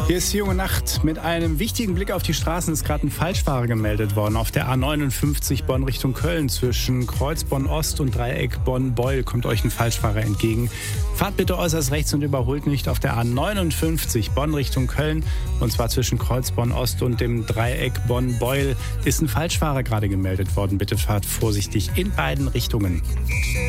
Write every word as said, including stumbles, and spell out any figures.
Hier ist die junge Nacht. Mit einem wichtigen Blick auf die Straßen ist gerade ein Falschfahrer gemeldet worden. Auf der A neunundfünfzig Bonn Richtung Köln zwischen Kreuz Bonn-Ost und Dreieck Bonn-Beul kommt euch ein Falschfahrer entgegen. Fahrt bitte äußerst rechts und überholt nicht. Auf der A neunundfünfzig Bonn Richtung Köln und zwar zwischen Kreuz Bonn-Ost und dem Dreieck Bonn-Beul ist ein Falschfahrer gerade gemeldet worden. Bitte fahrt vorsichtig in beiden Richtungen.